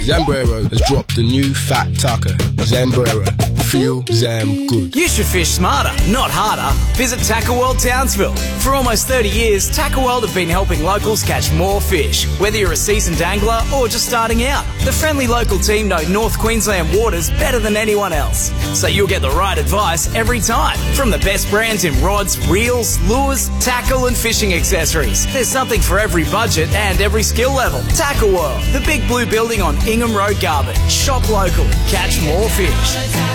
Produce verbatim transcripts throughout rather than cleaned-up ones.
Zambrero has dropped the new fat taco. Zambrero. Feel Zam good. You should fish smarter, not harder. Visit Tackle World Townsville. For almost thirty years, Tackle World have been helping locals catch more fish. Whether you're a seasoned angler or just starting out, the friendly local team know North Queensland waters better than anyone else. So you'll get the right advice every time. From the best brands in rods, reels, lures, tackle and fishing accessories. There's something for every budget and every skill level. Tackle World, the big blue building on Ingham Road, Garbutt. Shop local, catch more fish.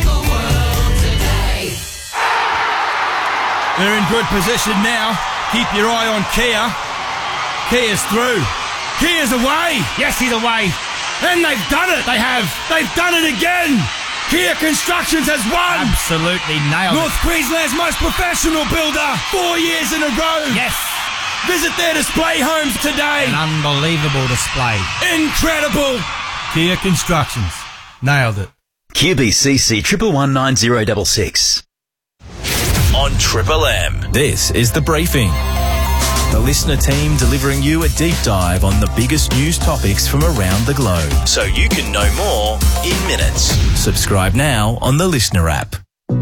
They're in good position now. Keep your eye on Kia. Kia's through. Kia's away. Yes, he's away. And they've done it. They have. They've done it again. Kia Constructions has won. Absolutely nailed North it. Queensland's most professional builder. Four years in a row. Yes. Visit their display homes today. An unbelievable display. Incredible. Kia Constructions. Nailed it. Q B C C triple one nine zero double six. On Triple M. This is The Briefing. The listener team delivering you a deep dive on the biggest news topics from around the globe, so you can know more in minutes. Subscribe now on the Listener app.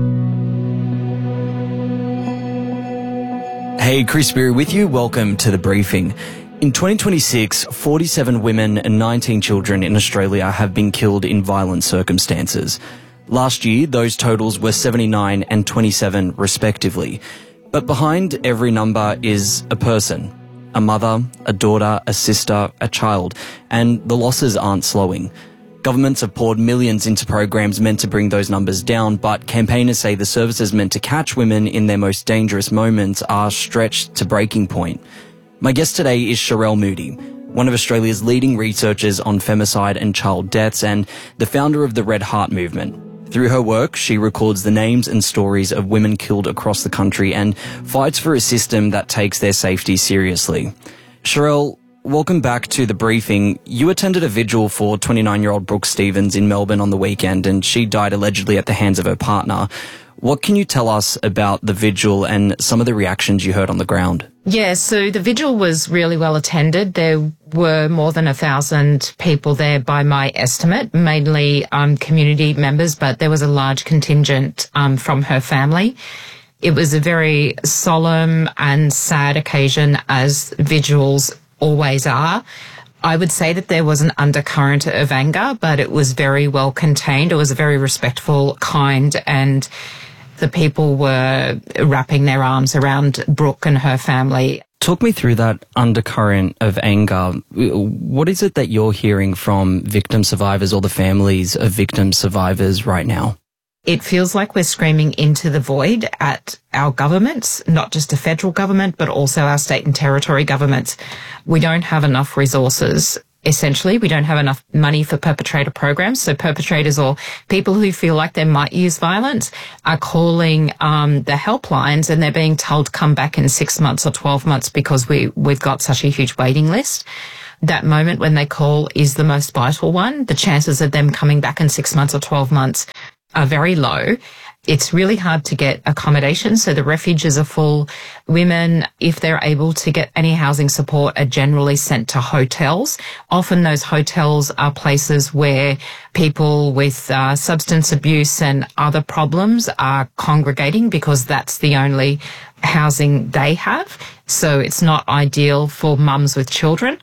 Hey, Chris Beery with you. Welcome to The Briefing. In twenty twenty-six, forty-seven women and nineteen children in Australia have been killed in violent circumstances. Last year, those totals were seventy-nine and twenty-seven respectively. But behind every number is a person. A mother, a daughter, a sister, a child. And the losses aren't slowing. Governments have poured millions into programs meant to bring those numbers down, but campaigners say the services meant to catch women in their most dangerous moments are stretched to breaking point. My guest today is Sharelle Moody, one of Australia's leading researchers on femicide and child deaths and the founder of the Red Heart movement. Through her work, she records the names and stories of women killed across the country and fights for a system that takes their safety seriously. Sharelle, welcome back to The Briefing. You attended a vigil for twenty-nine-year-old Brooke Stevens in Melbourne on the weekend, and she died allegedly at the hands of her partner. What can you tell us about the vigil and some of the reactions you heard on the ground? Yeah, so the vigil was really well attended. There were more than a thousand people there by my estimate, mainly um, community members, but there was a large contingent um, from her family. It was a very solemn and sad occasion, as vigils always are. I would say that there was an undercurrent of anger, but it was very well contained. It was a very respectful, kind, and the people were wrapping their arms around Brooke and her family. Talk me through that undercurrent of anger. What is it that you're hearing from victim survivors or the families of victim survivors right now? It feels like we're screaming into the void at our governments, not just the federal government, but also our state and territory governments. We don't have enough resources. Essentially, we don't have enough money for perpetrator programs. So perpetrators or people who feel like they might use violence are calling um, the helplines, and they're being told to come back in six months or twelve months because we, we've got such a huge waiting list. That moment when they call is the most vital one. The chances of them coming back in six months or twelve months are very low. It's really hard to get accommodation, so the refuges are full. Women, if they're able to get any housing support, are generally sent to hotels. Often those hotels are places where people with uh, substance abuse and other problems are congregating because that's the only housing they have. So it's not ideal for mums with children.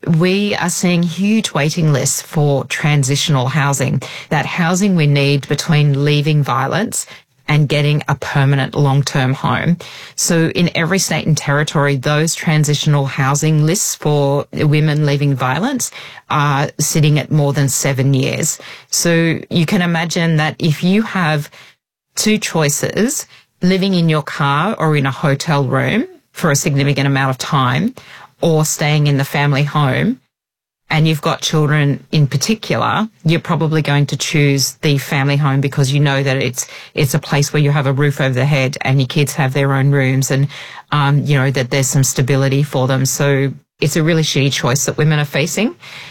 We are seeing huge waiting lists for transitional housing, that housing we need between leaving violence and getting a permanent long-term home. So in every state and territory, those transitional housing lists for women leaving violence are sitting at more than seven years. So you can imagine that if you have two choices, living in your car or in a hotel room for a significant amount of time, or staying in the family home, and you've got children in particular, you're probably going to choose the family home because you know that it's it's a place where you have a roof over their head and your kids have their own rooms, and um, you know that there's some stability for them. So it's a really shitty choice that women are facing.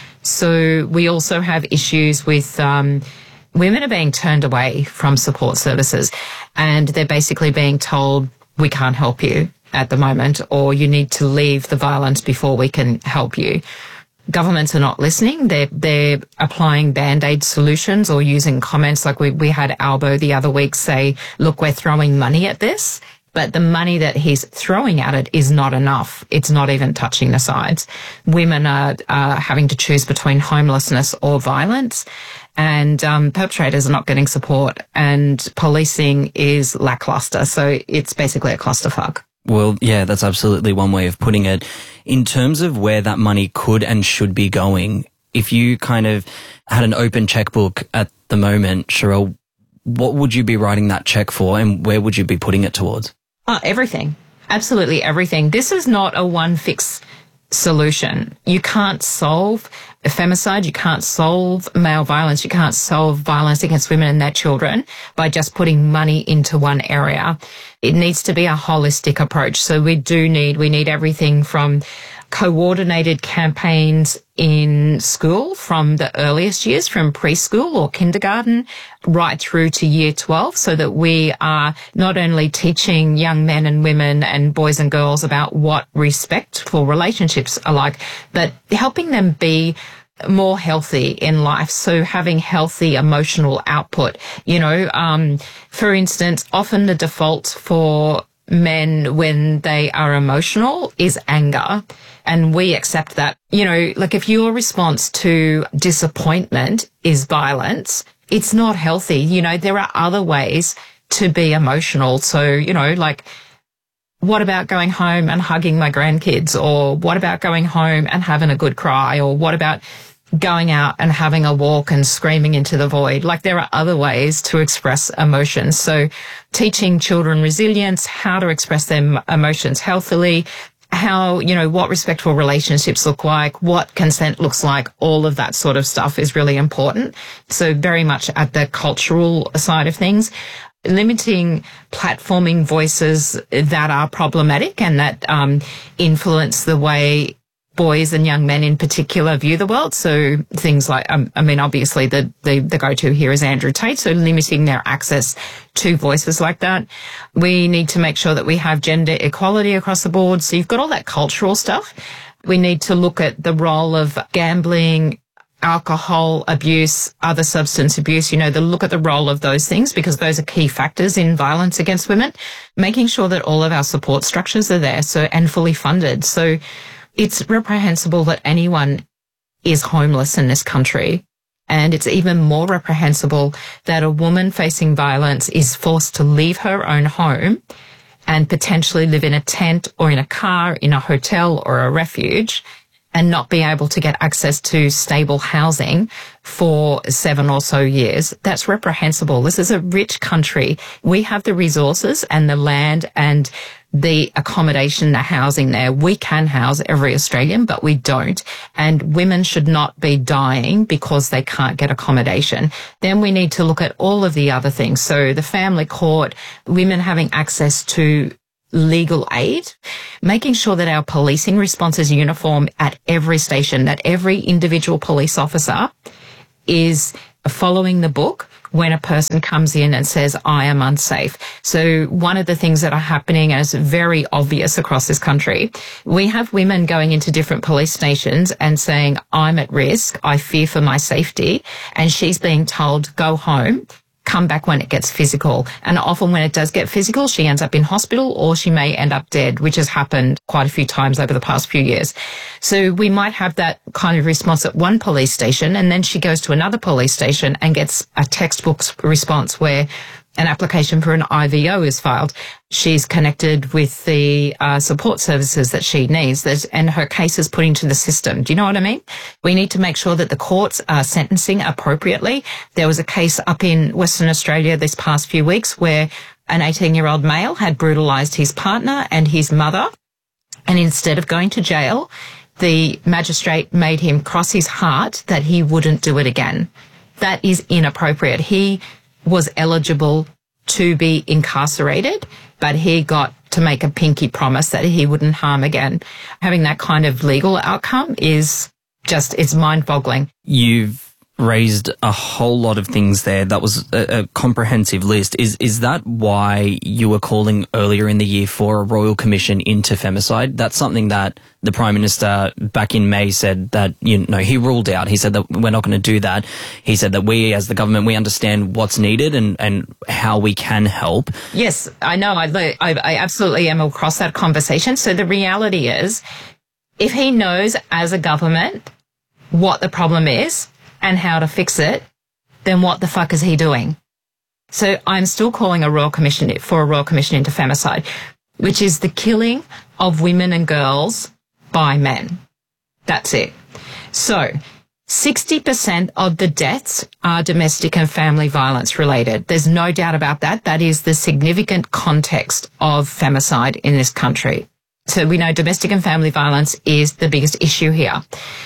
So we also have issues with um, women are being turned away from support services, and they're basically being told, we can't help you at the moment, or you need to leave the violence before we can help you. governments are not listening. They're, they're applying band-aid solutions or using comments like we, we had Albo the other week say, look, we're throwing money at this. But the money that he's throwing at it is not enough. It's not even touching the sides. Women are, are having to choose between homelessness or violence, and um, perpetrators are not getting support, and policing is lackluster. So it's basically a clusterfuck. Well, yeah, that's absolutely one way of putting it. In terms of where that money could and should be going, if you kind of had an open checkbook at the moment, Sherelle, what would you be writing that check for, and where would you be putting it towards? Oh, everything. Absolutely everything. This is not a one fix solution. You can't solve femicide. You can't solve male violence. You can't solve violence against women and their children by just putting money into one area. It needs to be a holistic approach. So we do need, we need everything from coordinated campaigns in school from the earliest years, from preschool or kindergarten right through to year twelve, so that we are not only teaching young men and women and boys and girls about what respectful relationships are like, but helping them be more healthy in life. So having healthy emotional output, you know, um, for instance, often the default for men when they are emotional is anger. And we accept that, you know, like if your response to disappointment is violence, it's not healthy. You know, there are other ways to be emotional. So, you know, like, what about going home and hugging my grandkids? Or what about going home and having a good cry? Or what about going out and having a walk and screaming into the void? Like, there are other ways to express emotions. So teaching children resilience, how to express their emotions healthily, how, you know, what respectful relationships look like, what consent looks like, all of that sort of stuff is really important. So very much at the cultural side of things. Limiting platforming voices that are problematic and that um, influence the way boys and young men in particular view the world. So things like, um, I mean, obviously the, the, the go-to here is Andrew Tate. So limiting their access to voices like that. We need to make sure that we have gender equality across the board. So you've got all that cultural stuff. We need to look at the role of gambling, alcohol abuse, other substance abuse, you know, the look at the role of those things, because those are key factors in violence against women. Making sure that all of our support structures are there, so, and fully funded. So it's reprehensible that anyone is homeless in this country. And it's even more reprehensible that a woman facing violence is forced to leave her own home and potentially live in a tent or in a car, in a hotel or a refuge, and not be able to get access to stable housing for seven or so years. That's reprehensible. This is a rich country. We have the resources and the land and the accommodation, the housing there. We can house every Australian, but we don't. And women should not be dying because they can't get accommodation. Then we need to look at all of the other things. So the family court, women having access to legal aid, making sure that our policing response is uniform at every station, that every individual police officer is following the book when a person comes in and says, I am unsafe. So one of the things that are happening, and it's very obvious across this country, we have women going into different police stations and saying, I'm at risk, I fear for my safety, and she's being told, go home, come back when it gets physical. And often when it does get physical, she ends up in hospital or she may end up dead, which has happened quite a few times over the past few years. So we might have that kind of response at one police station, and then she goes to another police station and gets a textbook response where an application for an I V O is filed. She's connected with the uh, support services that she needs, that, and her case is put into the system. Do you know what I mean? We need to make sure that the courts are sentencing appropriately. There was a case up in Western Australia this past few weeks where an eighteen-year-old male had brutalised his partner and his mother, and instead of going to jail, the magistrate made him cross his heart that he wouldn't do it again. That is inappropriate. He was eligible to be incarcerated, but he got to make a pinky promise that he wouldn't harm again. Having that kind of legal outcome is just, it's mind-boggling. You've raised a whole lot of things there. That was a, a comprehensive list. Is is that why you were calling earlier in the year for a royal commission into femicide? That's something that the Prime Minister back in May said that, you know, he ruled out. He said that we're not going to do that. He said that we as the government, we understand what's needed and, and how we can help. Yes, I know. I, I, I absolutely am across that conversation. So the reality is, if he knows as a government what the problem is and how to fix it, then what the fuck is he doing? So I'm still calling a royal commission for a royal commission into femicide, which is the killing of women and girls by men. That's it. So sixty percent of the deaths are domestic and family violence related. There's no doubt about that. That is the significant context of femicide in this country. So we know domestic and family violence is the biggest issue here.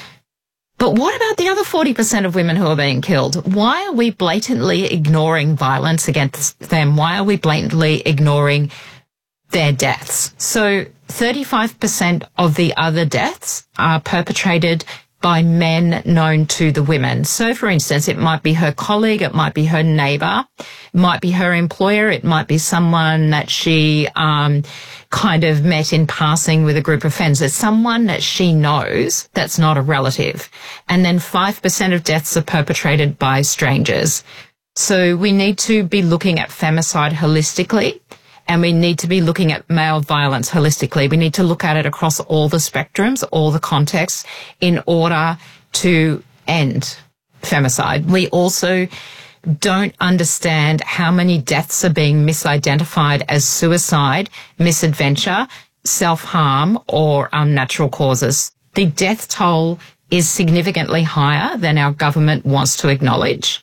But what about the other forty percent of women who are being killed? Why are we blatantly ignoring violence against them? Why are we blatantly ignoring their deaths? So thirty-five percent of the other deaths are perpetrated by men known to the women. So, for instance, it might be her colleague, it might be her neighbour, it might be her employer, it might be someone that she um kind of met in passing with a group of friends. It's someone that she knows that's not a relative. And then five percent of deaths are perpetrated by strangers. So we need to be looking at femicide holistically, and we need to be looking at male violence holistically. We need to look at it across all the spectrums, all the contexts, in order to end femicide. We also don't understand how many deaths are being misidentified as suicide, misadventure, self-harm, or unnatural causes. The death toll is significantly higher than our government wants to acknowledge.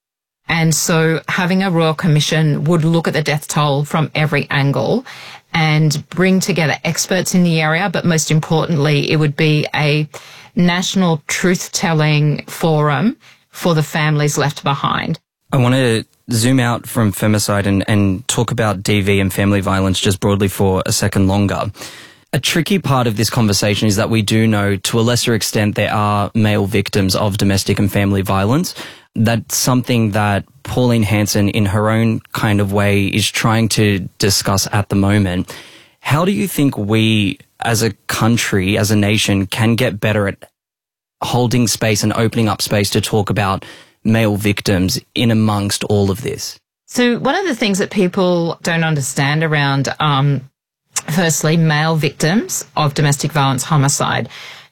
And so having a royal commission would look at the death toll from every angle and bring together experts in the area, but most importantly, it would be a national truth-telling forum for the families left behind. I want to zoom out from femicide and, and talk about D V and family violence just broadly for a second longer. A tricky part of this conversation is that we do know, to a lesser extent, there are male victims of domestic and family violence. That's something that Pauline Hanson, in her own kind of way, is trying to discuss at the moment. How do you think we, as a country, as a nation, can get better at holding space and opening up space to talk about male victims in amongst all of this? So one of the things that people don't understand around, um, firstly, male victims of domestic violence homicide.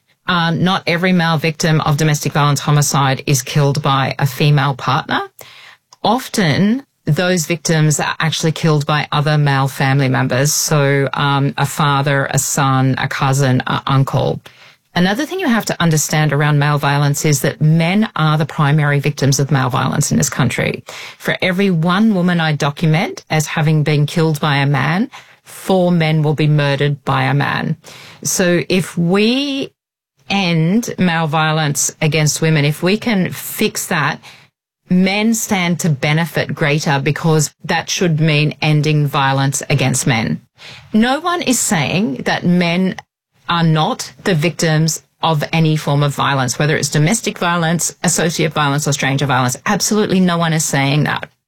Um, not every male victim of domestic violence homicide is killed by a female partner. Often those victims are actually killed by other male family members. So um, a father, a son, a cousin, an uncle. Another thing you have to understand around male violence is that men are the primary victims of male violence in this country. For every one woman I document as having been killed by a man, four men will be murdered by a man. So if we end male violence against women, if we can fix that, men stand to benefit greater, because that should mean ending violence against men. No one is saying that men are not the victims of any form of violence, whether it's domestic violence, associate violence, or stranger violence. Absolutely no one is saying that.